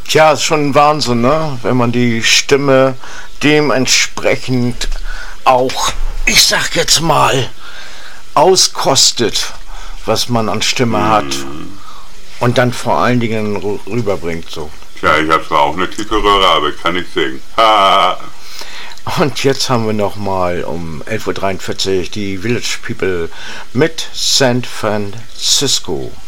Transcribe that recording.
Tja, ist schon ein Wahnsinn, ne? Wenn man die Stimme dementsprechend auch, ich sag jetzt mal, auskostet, was man an Stimme hat und dann vor allen Dingen rüberbringt so. Tja, ich habe zwar auch eine dicke Röhre, aber ich kann nicht singen. Und jetzt haben wir nochmal um 11:43 Uhr die Village People mit San Francisco.